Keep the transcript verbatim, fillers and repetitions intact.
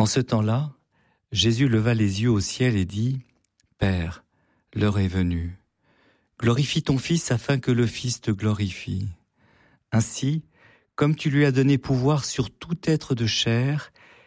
En ce temps-là, Jésus leva les yeux au ciel et dit « Père, l'heure est venue. Glorifie ton Fils afin que le Fils te glorifie. Ainsi, comme tu lui as donné pouvoir sur tout être de chair,